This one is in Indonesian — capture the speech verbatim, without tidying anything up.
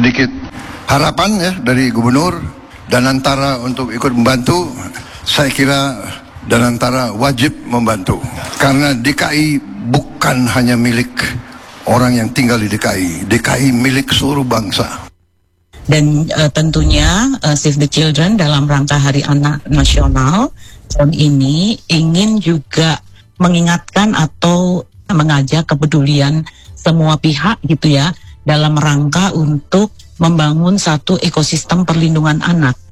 sedikit harapan ya dari gubernur Danantara untuk ikut membantu. Saya kira Danantara wajib membantu karena D K I bukan hanya milik orang yang tinggal di D K I, D K I milik seluruh bangsa. Dan uh, tentunya uh, Save the Children dalam rangka Hari Anak Nasional tahun ini ingin juga mengingatkan atau mengajak kepedulian semua pihak gitu ya dalam rangka untuk membangun satu ekosistem perlindungan anak